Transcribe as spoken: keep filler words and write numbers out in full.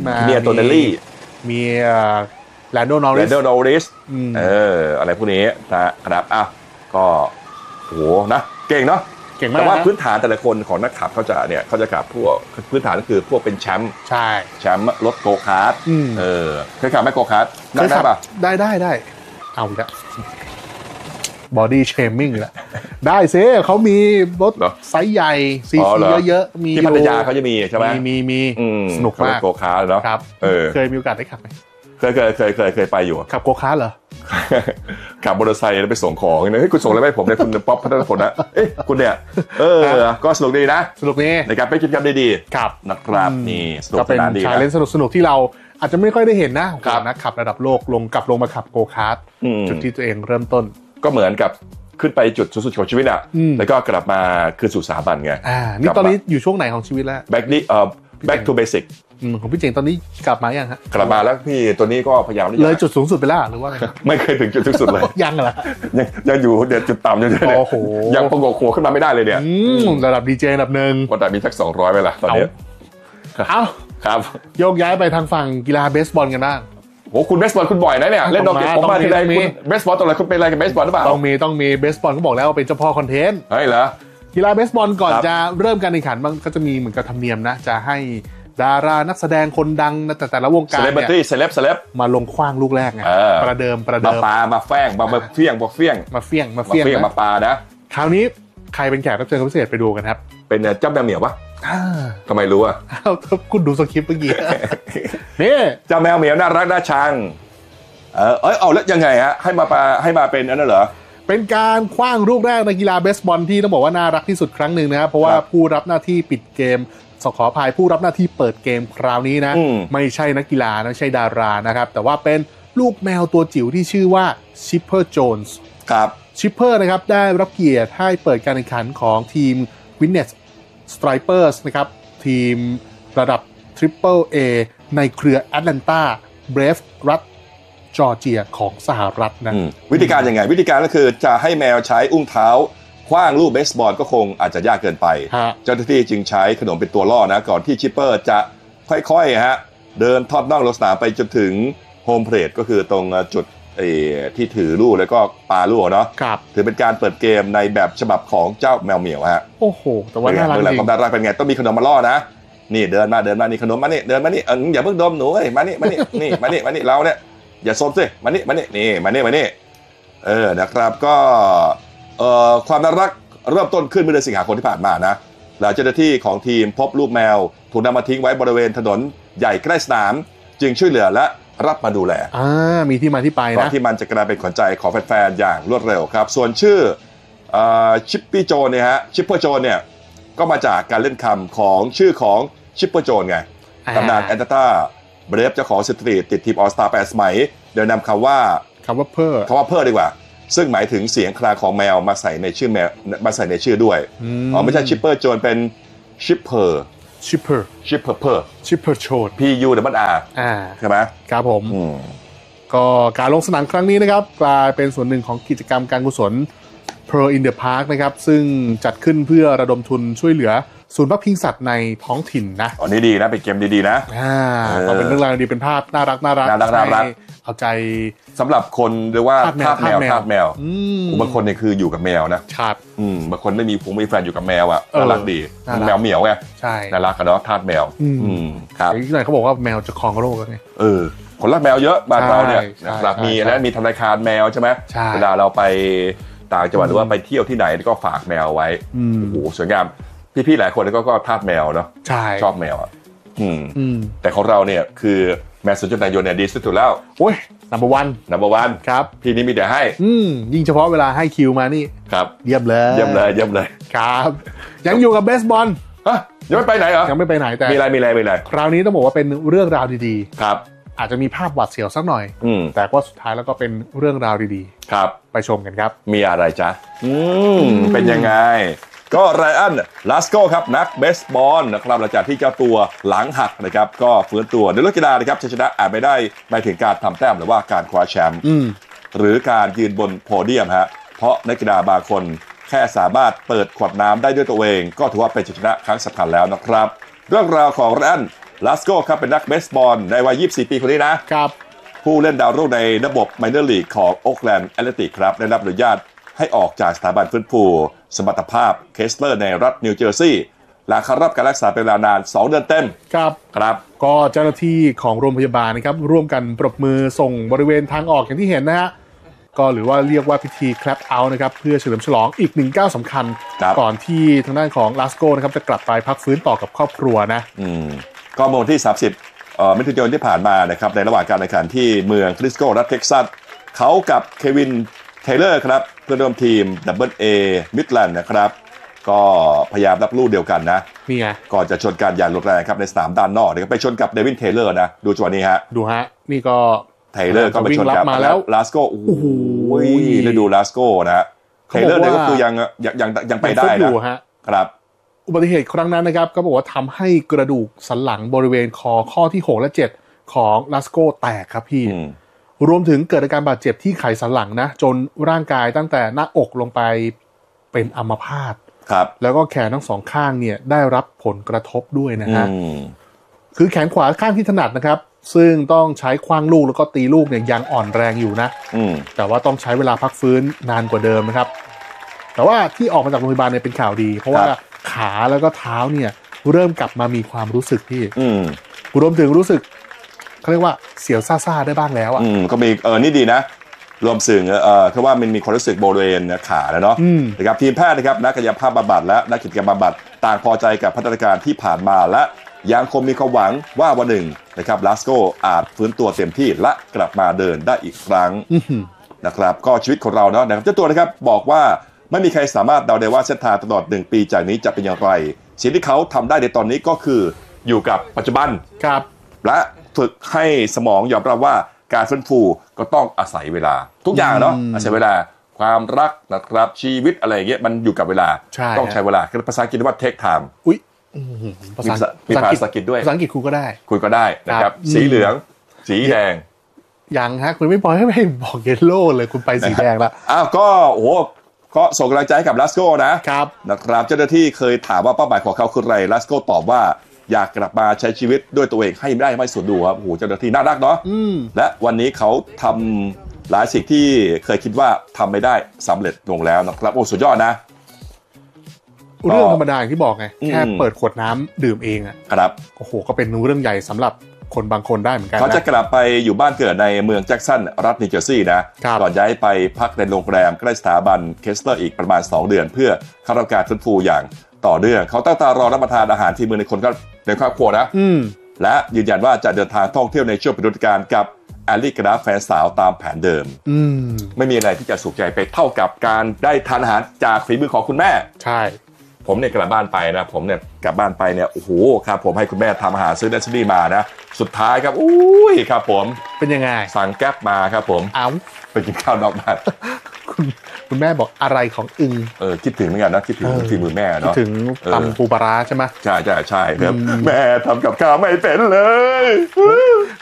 มาเนียโตเนลลี่มีแลนโดนอริสแลนโดนอริสเอออะไรพวกนี้นะครับอ่ะก็โหนะเก่งเนาะเก่งมากแต่ว่าพื้นฐานแต่ละคนของนักขับเขาจะเนี่ยเขาจะขับพวกพื้นฐานก็คือพวกเป็นแชมป์ใช่แชมป์รถโกคาร์ทเออเคยขับไหมโกคาร์ทได้ได้ป่ะได้ได้ได้เอาละบอดี้เชมิ่งแหละได้เซ่เขามีรถไซส์ใหญ่ซีซีเยอะๆมีที่พัทยาเขาจะมีใช่ไหมมีมีสนุกมากโกคาร์ทเนาะครับเคยมีโอกาสได้ขับไหมเคยเคยเคยเคยเคยไปอยู่ขับโกคาร์ทเหรอขับมอเตอร์ไซค์แล้วไปส่งของเนี่ยเฮ้ยคุณส่งอะไรไปผมเนี่ยคุณป๊อปพัฒนพลนะเอ้ยคุณเนี่ยเออก็สนุกดีนะสนุกดีในการไปกิจกรรมดีๆครับนะครับนี่สนุกสนานดีนะก็เป็นชาเลนจ์สนุกๆที่เราอาจจะไม่ค่อยได้เห็นนะของนักขับระดับโลกลงกลับลงมาขับโกคาร์ทจุดที่ตัวเองเริ่มต้นก็เหมือนกับขึ้นไปจุดสูงสุดของชีวิตอ่ะแล้วก็กลับมาคืนสู่สถาบันไงอ่านี่ตอนนี้อยู่ช่วงไหนของชีวิตแล้ว back นี่เอ่อ back to basic ของพี่เจ๋งตอนนี้กลับมายังฮะกลับมาแล้วพี่ตัวนี้ก็พยายามเลยจุดสูงสุดไปแล้วหรือว่าไม่เคยถึงจุดสูงสุดเลยยังเหรอยังยังอยู่เดี๋ยวจุดต่ำอยู่เลยโอ้โหยังประกบหัวขึ้นมาไม่ได้เลยเนี่ยระดับดีเจระดับหนึ่งวันแต่มีสักสองร้อยไปละตอนนี้เอ้าครับโยกย้ายไปทางฝั่งกีฬาเบสบอลกันบ้างโอ้คุณเบสบอลคุณบ่อยนะเนี่ยเล่นดอกเก็ตผมมาทีไรคุณเบสบอลตัวอะไรคุณเป็นอะไรกับเบสบอลหรือเปล่าต้องมีต้องมีเบสบอลก็บอกแล้วว่าเป็นเจ้าพ่อคอนเทนต์ใช่เหรอกีฬาเบสบอลก่อนจะเริ่มการแข่งขันมันก็จะมีเหมือนกับธรรมเนียมนะจะให้ดารานักแสดงคนดังแต่แต่ละวงการเนี่ยเซเลบริตี้เซเลบเซเลบมาลงขว้างลูกแรกไงประเดิมประเดิมมาปามาแฝงมามาเฟี้ยงมาเฟี้ยงมาเฟี้ยงมาเฟี้ยงมาปานะคราวนี้ใครเป็นแขกรับเชิญพิเศษไปดูกันครับเป็นเจ้าแมวเหมียวปะทำไมรู้อ่ะคุณดูสคริปต์เมื่อกี้นี่เจ้าแมวเหมียวน่ารักน่าชังเออเอ้ยเอาแล้วยังไงฮะให้มาปาให้มาเป็นอันนั้นเหรอเป็นการขว้างลูกแรกในกีฬาเบสบอลที่ต้องบอกว่าน่ารักที่สุดครั้งหนึ่งนะครับเพราะว่าผู้รับหน้าที่ปิดเกมขออภัยผู้รับหน้าที่เปิดเกมคราวนี้นะไม่ใช่นักกีฬาไม่ใช่ดารานะครับแต่ว่าเป็นลูกแมวตัวจิ๋วที่ชื่อว่าชิปเปอร์โจนส์ครับชิปเปอร์นะครับได้รับเกียรติให้เปิดการแข่งขันของทีม Winnet Stripers นะครับทีมระดับ Triple A ในเครือ Atlanta Braves รัฐจอร์เจียของสหรัฐนะวิธีการยังไงวิธีการก็คือจะให้แมวใช้อุ้งเท้าขว้างลูกเบสบอลก็คงอาจจะยากเกินไปเจ้าหน้าที่จึงใช้ขนมเป็นตัวล่อนะก่อนที่ชิปเปอร์จะค่อยๆฮะเดินทอดน่องลงสนามไปจนถึงโฮมเพลทก็คือตรงจุดที่ถือลูกแล้วก็ปาลูกเนาะถือเป็นการเปิดเกมในแบบฉบับของเจ้าแมวเหมียวฮะโอ้โหแต่ว่าน่ารักจริงความน่ารักเป็นไงต้องมีขนมมาล่อนะนี่เดินมาเดินมานี่ขนมมานี่เดินมานี่อย่าเพิ่งดมหนูเอ้ยมานี่มานี่นี่มานี่มานี่เราเนี่ยอย่าซนสิมานี่มานี่นี่มานี่มานี่เออนะครับก็เอ่อความน่ารักเริ่มต้นขึ้นเมื่อเดือนสิงหาคมที่ผ่านมานะหลังเจ้าหน้าที่ของทีมพบลูกแมวถูกนำมาทิ้งไว้บริเวณถนนใหญ่ใกล้สนามจึงช่วยเหลือและรับมาดูแลอ่ามีที่มาที่ไปนะก่อนที่มันจะกลายเป็นขวัญใจของแฟนๆอย่างรวดเร็วครับส่วนชื่อเอ่อชิปปี้โจนเนี่ยฮะชิปเปอร์โจนเนี่ยก็มาจากการเล่นคำของชื่อของชิปเปอร์โจนไงตำนานแอตแลนตาเบรฟเจ้าของสตรีทติดทีมออลสตาร์แปดสมัยโดยนำคำว่าคำว่าเพอร์คำว่าเพอร์ดีกว่าซึ่งหมายถึงเสียงคลางของแมวมาใส่ในชื่อแมวมาใส่ในชื่อด้วยอ๋อไม่ใช่ชิปเปอร์โจนเป็นชิปเปอร์ชิปเปอร์ชิปเปอร์เพอร์ชิปเปอร์โจน P U W R อ่าใช่ไหมครับผมก็การลงสนามครั้งนี้นะครับกลายเป็นส่วนหนึ่งของกิจกรรมการกุศล Pearl in the Park นะครับซึ่งจัดขึ้นเพื่อระดมทุนช่วยเหลือศูนย์พักพิงสัตว์ในท้องถิ่นนะอ๋อนี่ดีนะเป็นเกมดีๆนะอ่าก็เป็นเรื่องราวดีเป็นภาพน่ารักน่ารักน่ารักน่ารักเอาใจสำหรับคนหรือว่าทาสแมวทาสแมวบางคนเนี่ยคืออยู่กับแมวนะครับอืมบางคนไม่มีผู้มีแฟนอยู่กับแมวอ่ะน่ารักดีแมวเหมียวไงใช่น่ารักกันเนาะทาสแมวอืมครับที่ไหนเขาบอกว่าแมวจะครองโลกแล้วไงเออคนรักแมวเยอะบ้านเราเนี่ยนะครับมีแล้วมีธนาคารแมวใช่ไหมเวลาเราไปต่างจังหวัดหรือว่าไปเที่ยวที่ไหนก็ฝากแมวไว้โอ้โหสวยงามพี่ๆหลายคนก็ก็ทาสแมวเนาะชอบแมวอ่ะอืมแต่ของเราเนี่ยคือแมวสุนัขนายนเนี่ยดีสุดแล้วโอ้ย number one number one ครับพี่นี้มีแต่ให้อืมยิ่งเฉพาะเวลาให้คิวมานี่ครับเยี่ยมเลยเยี่ยมเลยเยี่ยมเลยครับยังอยู่กับเบสบอลฮะยังไม่ไปไหนเหรอยังไม่ไปไหนแต่มีอะไรมีอะไรมีอะไรคราวนี้ต้องบอกว่าเป็นเรื่องราวดีๆครับอาจจะมีภาพหวาดเสียวสักหน่อยแต่ก็สุดท้ายแล้วก็เป็นเรื่องราวดีๆครับไปชมกันครับมีอะไรจ๊ะอืมเป็นยังไงก็ไรอันลาสโก้ครับนักเบสบอลนะครับหลังจากที่เจ้าตัวหลังหักนะครับก็ฟื้นตัวในเรื่องกีฬานะครับชัยชนะอาจไม่ได้หมายถึงการทำแต้มหรือว่าการคว้าแชมป์หรือการยืนบนโพเดียมฮะเพราะนักกีฬาบางคนแค่สามารถเปิดขวดน้ำได้ด้วยตัวเองก็ถือว่าเป็นชัยชนะครั้งสำคัญแล้วนะครับเรื่องราวของไรอันลาสโก้ครับเป็นนักเบสบอลในวัยยี่สิบสี่ปีคนนี้นะครับผู้เล่นดาวรุ่งในระบบไมเนอร์ลีกของโอ๊คแลนด์แอตเลติกครับได้รับอนุญาตให้ออกจากสถาบันฟื้นฟูสมรรถภาพเคสเลอร์ในรัฐนิวเจอร์ซีย์หลังเข้ารับการรักษาเป็นเวลานานสองเดือนเต็มครับครับก็เจ้าหน้าที่ของโรงพยาบาลนะครับร่วมกันปรบมือส่งบริเวณทางออกอย่างที่เห็นนะฮะก็หรือว่าเรียกว่าพิธีแคลปเอาท์นะครับเพื่อเฉลิมฉลองอีกหนึ่งก้าวสำคัญก่อนที่ทางด้านของลาสโก้นะครับจะกลับไปพักฟื้นต่อกับครอบครัวนะอืมก็เมื่อวันที่สามสิบเอ่อมิถุนายนที่ผ่านมานะครับในระหว่างการแข่งขันที่เมืองฟริสโกรัฐเท็กซัสเขากับเควินเทเลอร์ครับเพื่อนร่วมทีม ดับเบิลเอ Midland นะครับก็พยายามรับลูกเดียวกันนะนี่ไงก่อนจะชนกันอย่างรุนแรงครับในสนามด้านนอกนะครับไปชนกับเดวินเทเลอร์นะดูจังหวะนี้ฮะดูฮะนี่ก็เทเลอร์ก็ไปชนกับมาแล้วลาสโก้โอ้โหแล้วดูลาสโก้นะฮะเทเลอร์เนี่ยก็คือยังยังยังยังไปได้นะครับอุบัติเหตุครั้งนั้นนะครับก็บอกว่าทำให้กระดูกสันหลังบริเวณคอข้อที่หกและเจ็ดของลาสโก้แตกครับพี่รวมถึงเกิดอาการบาดเจ็บที่ไขสันหลังนะจนร่างกายตั้งแต่หน้าอกลงไปเป็นอัมพาตครับแล้วก็แขนทั้งสองข้างเนี่ยได้รับผลกระทบด้วยนะฮะคือแขนขวาข้างที่ถนัดนะครับซึ่งต้องใช้คว้างลูกแล้วก็ตีลูกเนี่ยยังอ่อนแรงอยู่นะแต่ว่าต้องใช้เวลาพักฟื้นนานกว่าเดิมนะครับแต่ว่าที่ออกมาจากโรงพยาบาลเนี่ยเป็นข่าวดีเพราะว่าขาแล้วก็เท้าเนี่ยเริ่มกลับมามีความรู้สึกพี่รวมถึงรู้สึกเขาเรียกว่าเสียวซ่าๆได้บ้างแล้วอ่ะก็มีเออนี่ดีนะรวมถึงเอ่อคือว่ามันมีความรู้สึกบริเวณขาแล้วเนาะนะครับทีมแพทย์นะครับนักกายภาพบำบัดและนักกิจกรรมบำบัดต่างพอใจกับพัฒนาการที่ผ่านมาและยังคงมีความหวังว่าวันหนึ่งนะครับลาสโก้อาจฟื้นตัวเต็มที่และกลับมาเดินได้อีกครั้งนะครับก็ชีวิตของเราเนาะนะครับเจ้าตัวนะครับบอกว่าไม่มีใครสามารถเดาได้ว่าเส้นทางตลอดหนึ่งปีจากนี้จะเป็นอย่างไรสิ่งที่เขาทำได้ในตอนนี้ก็คืออยู่กับปัจจุบันครับและฝึกให้สมองยอมรับว่าการฟื้นฟูก็ต้องอาศัยเวลาทุกอย่างเนาะอาศัยเวลาความรักนะครับชีวิตอะไรอย่างเงี้ยมันอยู่กับเวลาต้องใช้เวลาคือภาษาอังกฤษเรียกว่า take time อุ๊ยภาษามีภาษาอังกฤษด้วยภาษาอังกฤษคุณก็ได้คุณก็ได้นะครับสีเหลืองสีแดงยังฮะคุณไม่บอกให้ไม่บอกเยลโล่เลยคุณไปสีแดงละอ้าวก็โอ้ก็ส่งกำลังใจให้กับลาสโก้นะครับนะครับเจ้าหน้าที่เคยถามว่าเป้าหมายของเขาคืออะไรลาสโก้ตอบว่าอยากกลับมาใช้ชีวิตด้วยตัวเองให้ได้ไม่สุดดูครับโอ้โหเจ้าหน้าที่น่ารักเนาะและวันนี้เขาทำหลายสิ่งที่เคยคิดว่าทำไม่ได้สำเร็จลงแล้วนะครับโอ้สุดยอดนะเรื่องธรรมดาอย่างที่บอกไงแค่เปิดขวดน้ำดื่มเองอ่ะครับโอ้โหก็เป็นเรื่องใหญ่สำหรับคนบางคนได้เหมือนกันเขาจะกลับไปอยู่บ้านเกิดในเมืองแจ็คสันรัฐนิวเจอร์ซีย์นะก่อนย้ายไปพักในโรงแรมใกล้สถาบันเคสเลอร์อีกประมาณสองเดือนเพื่อเข้ารับการฟื้นฟูอย่างต่อเนื่องเขาตั้งตารอรับประทานอาหารที่มือในคนก็ในครอบครัวนะและยืนยันว่าจะเดินทางท่องเที่ยวในช่วงฤดูกาลกับแอลลี่กราฟแฟนสาวตามแผนเดิมไม่มีอะไรที่จะสุขใจไปเท่ากับการได้ทานอาหารจากฝีมือของคุณแม่ใช่ผมเนี่ยกลับบ้านไปนะผมเนี่ยกลับบ้านไปเนี่ยโอ้โหครับผมให้คุณแม่ทำอาหารซื้อเดซินี่มานะสุดท้ายครับอุ้ยครับผมเป็นยังไงสั่งแก๊ปมาครับผมเอาไปกินข้าวนอกบ้านคุณคุณแม่บอกอะไรของอึงเออคิดถึงเหมือนกันนะคิดถึงฝีมือแม่เนาะคิดถึงตำปูปลาร้าใช่ไหมใช่ใช่ใช่ครับแม่ทำกับข้าวไม่เป็นเลย